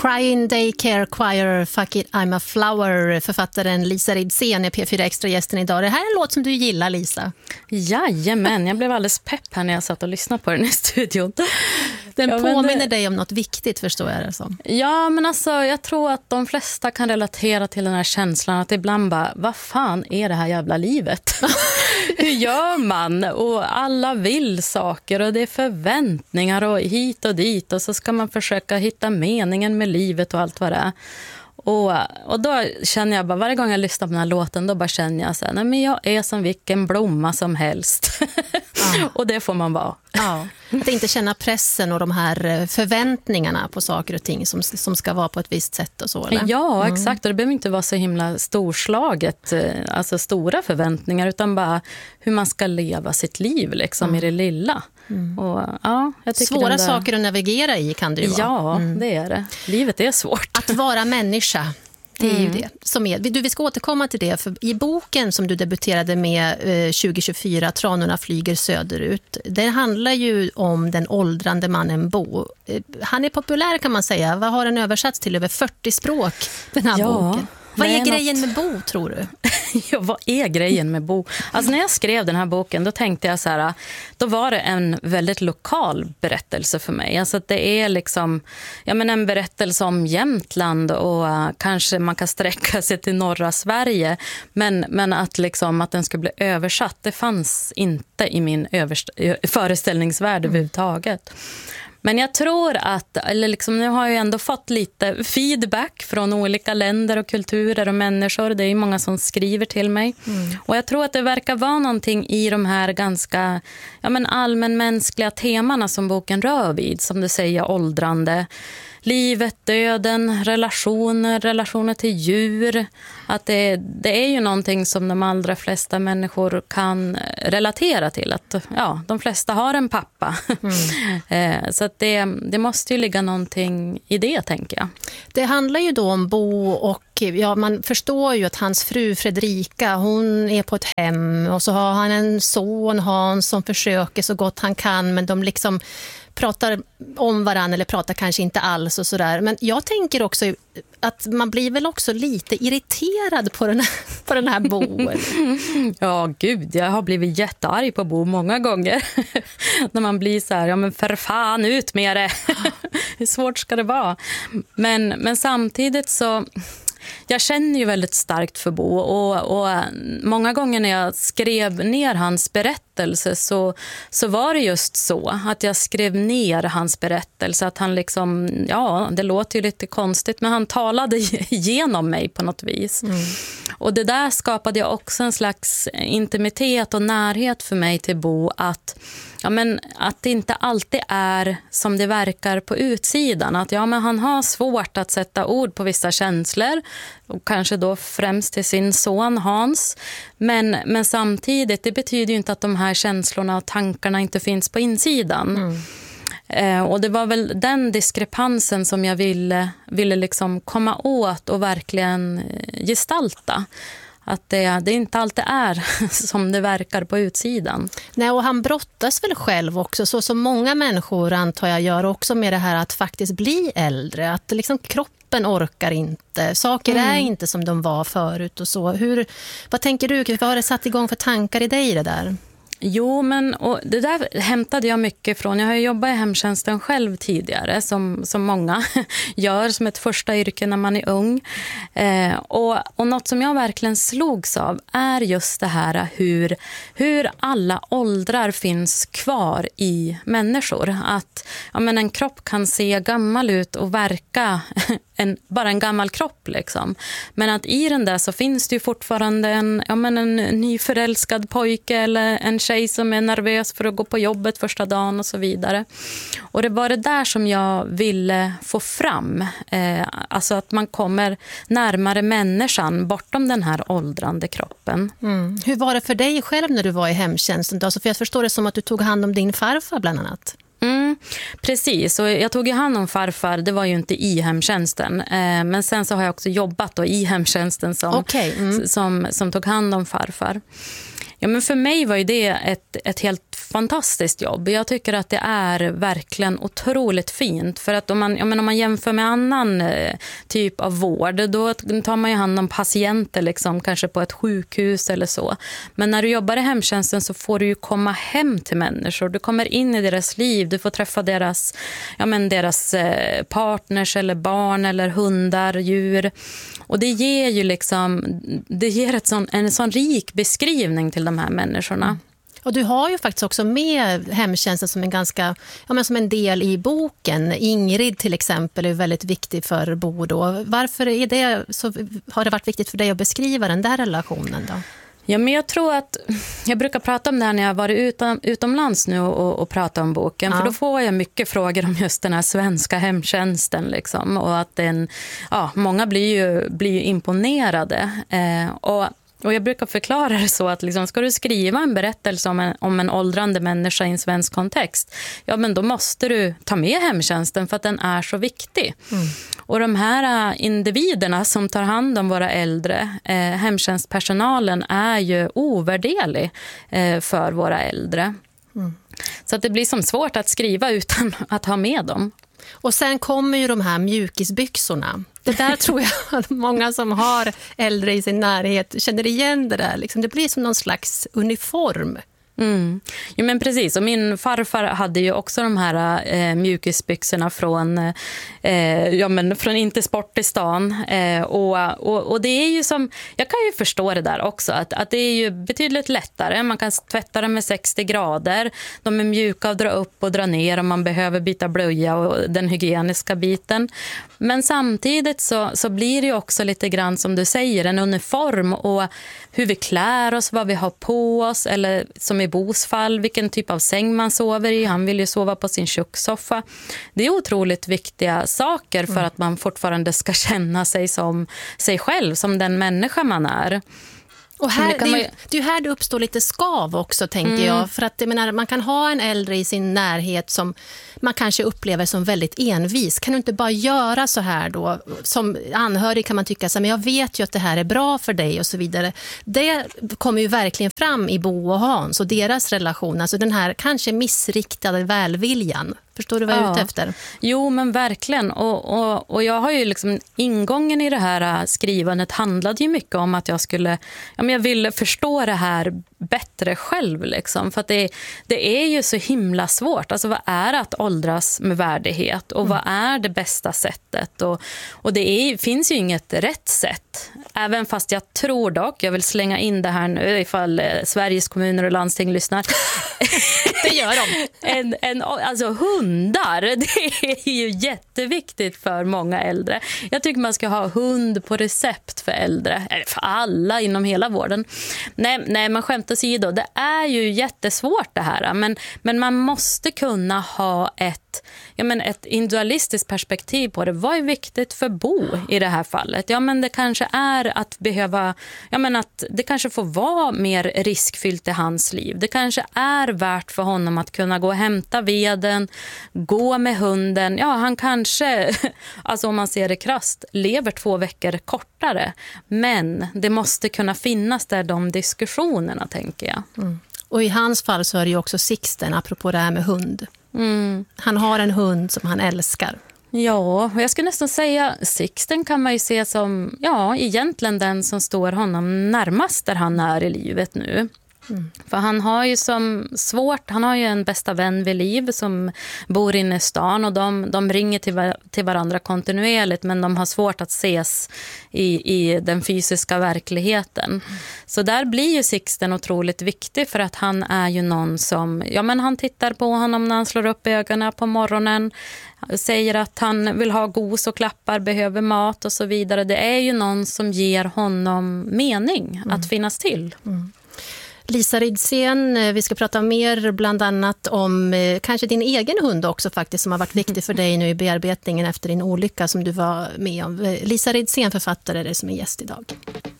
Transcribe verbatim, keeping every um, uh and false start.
Cry in Daycare Choir, Fuck it, I'm a flower, författaren Lisa Ridsén är P fyra Extra-gästen idag. Det här är en låt som du gillar, Lisa. Jajamän, jag blev alldeles pepp här när jag satt och lyssnade på den i studion. Den ja, påminner det... dig om något viktigt, förstår jag det som. Ja, men alltså jag tror att de flesta kan relatera till den här känslan att ibland bara, vad fan är det här jävla livet? Hur gör man? Och alla vill saker och det är förväntningar och hit och dit och så ska man försöka hitta meningen med livet och allt vad det är. Och, och då känner jag bara, varje gång jag lyssnar på den här låten, då bara känner jag så här, nej men jag är som vilken blomma som helst. Ja. Och det får man vara. Ja. Att inte känna pressen och de här förväntningarna på saker och ting som, som ska vara på ett visst sätt och så, eller? Ja, mm. exakt. Och det behöver inte vara så himla storslaget, alltså stora förväntningar, utan bara hur man ska leva sitt liv liksom mm. i det lilla. Mm. Och, ja, jag tycker Svåra där... saker att navigera i kan det ju vara. Ja, mm. det är det. Livet är svårt. Att vara människa. Det är mm. ju det som är. Du, vi ska återkomma till det, för i boken som du debuterade med eh, tjugo tjugofyra, Tranorna flyger söderut, det handlar ju om den åldrande mannen Bo. Eh, han är populär kan man säga. Vad har den översatts till över fyrtio språk, den här ja. boken? Vad är, är grejen något... med Bo, tror du? Ja, vad är grejen med Bo? Alltså när jag skrev den här boken, då tänkte jag så här, då var det en väldigt lokal berättelse för mig. Alltså att det är liksom, ja men en berättelse om Jämtland och uh, kanske man kan sträcka sig till norra Sverige. Men, men att liksom att den skulle bli översatt, det fanns inte i min överst- föreställningsvärld mm. överhuvudtaget. Men jag tror att, eller liksom, nu har jag ändå fått lite feedback från olika länder och kulturer och människor. Det är ju många som skriver till mig. Mm. Och jag tror att det verkar vara någonting i de här ganska ja, men allmänmänskliga temana som boken rör vid. Som du säger, åldrande. Livet, döden, relationer, relationer till djur. Att det, det är ju någonting som de allra flesta människor kan relatera till. Att ja, de flesta har en pappa. Mm. Så att det, det måste ju ligga någonting i det, tänker jag. Det handlar ju då om Bo och ja, man förstår ju att hans fru Fredrika, hon är på ett hem och så har han en son, Hans, som försöker så gott han kan, men de liksom pratar om varann eller pratar kanske inte alls och sådär. Men jag tänker också att man blir väl också lite irriterad på den här, på den här Bo. Ja, gud, jag har blivit jättearg på Bo många gånger. När man blir så här, ja men för fan, ut med det. Hur svårt ska det vara? Men, men samtidigt så... Jag känner ju väldigt starkt för Bo och, och många gånger när jag skrev ner hans berättelse så, så var det just så att jag skrev ner hans berättelse, att han liksom, ja det låter ju lite konstigt men han talade genom mig på något vis. Mm. Och det där skapade jag också en slags intimitet och närhet för mig till Bo, att ja, men att det inte alltid är som det verkar på utsidan. Att ja, men han har svårt att sätta ord på vissa känslor. Och kanske då främst till sin son Hans. Men, men samtidigt, det betyder ju inte att de här känslorna och tankarna inte finns på insidan. Mm. Eh, och det var väl den diskrepansen som jag ville, ville liksom komma åt och verkligen gestalta. Att det, det inte alltid är som det verkar på utsidan. Nej, och han brottas väl själv också, så som många människor antar jag gör också med det här att faktiskt bli äldre. Att liksom kroppen orkar inte, saker mm. är inte som de var förut och så. Hur, vad tänker du, vad har det satt igång för tankar i dig det där? Jo, men och det där hämtade jag mycket från. Jag har jobbat i hemtjänsten själv tidigare, som, som många gör som ett första yrke när man är ung. Eh, och, och något som jag verkligen slogs av är just det här hur, hur alla åldrar finns kvar i människor. Att ja, men en kropp kan se gammal ut och verka en, bara en gammal kropp liksom. Men att i den där så finns det ju fortfarande en, ja, men en nyförälskad pojke eller en tjej som är nervös för att gå på jobbet första dagen och så vidare. Och det var det där som jag ville få fram. Eh, alltså att man kommer närmare människan bortom den här åldrande kroppen. Mm. Hur var det för dig själv när du var i hemtjänsten då? Så för jag förstår det som att du tog hand om din farfar bland annat. Mm, precis, och jag tog ju hand om farfar, det var ju inte i hemtjänsten, eh, men sen så har jag också jobbat då i hemtjänsten som, okay. mm. som, som tog hand om farfar. Ja, men för mig var ju det ett, ett helt fantastiskt jobb. Jag tycker att det är verkligen otroligt fint. För att om man, ja, men om man jämför med annan eh, typ av vård, då tar man ju hand om patienter liksom, kanske på ett sjukhus eller så. Men när du jobbar i hemtjänsten så får du ju komma hem till människor. Du kommer in i deras liv, du får träffa deras, ja, men deras eh, partners eller barn eller hundar, djur. Och det ger ju liksom, det ger ett sån, en sån rik beskrivning till de här människorna. Mm. Och du har ju faktiskt också med hemtjänsten som en ganska, ja, men som en del i boken. Ingrid till exempel är väldigt viktig för Bo då. Varför är det, så har det varit viktigt för dig att beskriva den där relationen då? Ja, men jag tror att jag brukar prata om det här när jag har varit utom, utomlands nu och, och prata om boken. Ja. För då får jag mycket frågor om just den här svenska hemtjänsten. Liksom, och att den, ja, många blir ju, blir ju imponerade. Eh, och Och jag brukar förklara det så att liksom, ska du skriva en berättelse om en, om en åldrande människa i en svensk kontext, ja, men då måste du ta med hemtjänsten för att den är så viktig. Mm. Och de här individerna som tar hand om våra äldre, eh, hemtjänstpersonalen är ju ovärderlig eh, för våra äldre. Mm. Så att det blir som svårt att skriva utan att ha med dem. Och sen kommer ju de här mjukisbyxorna. Det där tror jag att många som har äldre i sin närhet känner igen det där. Liksom, det blir som någon slags uniform. Mm. Jo, men precis, och min farfar hade ju också de här eh, mjukisbyxorna från eh, ja, men från Inte sport i stan eh, och, och, och det är ju som, jag kan ju förstå det där också, att, att det är ju betydligt lättare, man kan tvätta dem med sextio grader, de är mjuka att dra upp och dra ner om man behöver byta blöja och den hygieniska biten, men samtidigt så, så blir det ju också lite grann som du säger, en uniform och hur vi klär oss, vad vi har på oss, eller som i Bos fall, vilken typ av säng man sover i. Han vill ju sova på sin kökssoffa. Det är otroligt viktiga saker för mm. att man fortfarande ska känna sig som sig själv, som den människa man är. Och här, det, är ju, det är ju här det uppstår lite skav också, tänker mm. jag. För att jag menar, man kan ha en äldre i sin närhet som man kanske upplever som väldigt envis. Kan du inte bara göra så här då? Som anhörig kan man tycka så här, men jag vet ju att det här är bra för dig och så vidare. Det kommer ju verkligen fram i Bo och Hans och deras relation. Alltså den här kanske missriktade välviljan. Förstår du vad jag är ute efter? Jo, men verkligen. Och, och, och jag har ju liksom, ingången i det här skrivandet handlade ju mycket om att jag skulle, ja, men jag ville förstå det här bättre själv liksom. För att det, det är ju så himla svårt. Alltså vad är att åldras med värdighet? Och mm. vad är det bästa sättet? Och, och det är, finns ju inget rätt sätt. Även fast jag tror dock, jag vill slänga in det här nu ifall eh, Sveriges kommuner och landsting lyssnar. Det gör de. en, en, alltså hundar, det är ju jätteviktigt för många äldre. Jag tycker man ska ha hund på recept för äldre. Eller för alla inom hela vården. Nej, nej man skämtar åsido. Det är ju jättesvårt det här. Men, men man måste kunna ha ett, ja, men ett individualistiskt perspektiv på det. Vad är viktigt för Bo i det här fallet? Ja, men det kanske är att behöva, ja, men att det kanske får vara mer riskfyllt i hans liv. Det kanske är värt för honom att kunna gå och hämta veden, gå med hunden. Ja, han kanske, alltså om man ser det krasst, lever två veckor kortare. Men det måste kunna finnas där de diskussionerna, tänker jag. Mm. Och i hans fall så är det ju också Sixten, apropå det här med hund. Mm. Han har en hund som han älskar. Ja, och jag skulle nästan säga Sixten kan man ju se som, ja, egentligen den som står honom närmast där han är i livet nu. Mm. För han har ju som svårt, han har ju en bästa vän vid liv som bor inne i stan och de, de ringer till, till varandra kontinuerligt, men de har svårt att ses i, i den fysiska verkligheten. Mm. Så där blir ju Sixten otroligt viktig, för att han är ju någon som, ja, men han tittar på honom när han slår upp ögonen på morgonen, säger att han vill ha gos och klappar, behöver mat och så vidare. Det är ju någon som ger honom mening mm. att finnas till. Mm. Lisa Rydsen, vi ska prata mer bland annat om eh, kanske din egen hund också faktiskt, som har varit viktig för dig nu i bearbetningen efter din olycka som du var med om. Lisa Rydsen, författare, är det som är gäst idag.